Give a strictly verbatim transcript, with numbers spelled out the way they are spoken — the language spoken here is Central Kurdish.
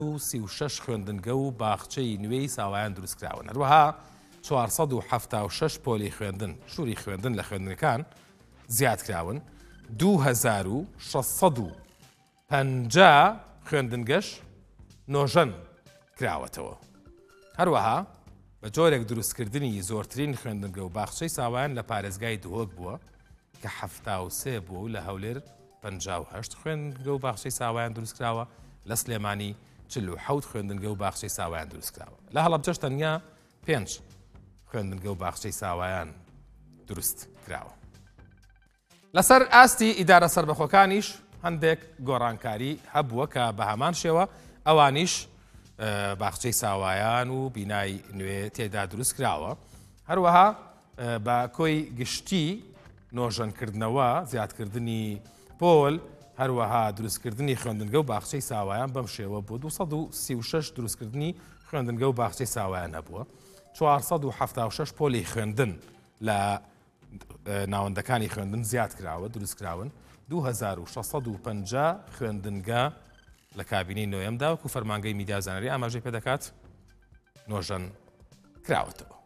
و سی و شەش خوێندنگە و باخچەی نوێی ساوایان دروستکراون. هەروەها چوارسەد و حەفتا و شەش پۆلی خوێندن شووری خوێندن لە خوێندنەکان زیادکراون. دوو هەزار و شەشسەد و پەنجا خوێندنگەش نۆژەن کراوەتەوە. هەروەها بە جۆرێک دروستکردنی زۆرترین خوێندنگە و باخچەی ساوایان لە پارێزگای دهۆک بووە کە حەفتا و سێ بووە و لە هەولێر پەنجا و هەشت خوێندنگە و باخچەی ساوایان دروستکراوە. لە سلێمانی چل و حەوت خوێندنگە و باخچەی ساوایان دروستکراوە. لە هەڵەبجەش تەنیا پێنج خوێندنگە و باخچەی ساوایان دروست کراوە. لەسەر ئاستی ئیدارە سەربەخۆکانیش هەندێک گۆڕانکاری هەبووە کە بە هەمان شێوە ئەوانیش باخچەی ساوایان و بینای نوێ تێدا دروست کراوە. هەروەها بە کۆی گشتی نۆژەنکردنەوە زیادکردنی پۆل هەروەها دروستکردنی خوێندنگە و باخچەی ساوایان بەم شێوە بۆ دووسەد و سی و شەش دروستکردنی خوێندنگە و باخچەی ساوایان هەبووە. چوارسەد و حەفتا و شەش پۆلی خوێندن لە ناوەندەکانی خوێندن زیاد کراوە دروستکراون. دوو هەزار و شەشسەد و پەنجا خوێندنگە لە کابینەی نوێیەمدا وەکو فەرمانگەی میدیا زانەری ئاماژەی پێ دەکات نۆژەن کراوەتەوە.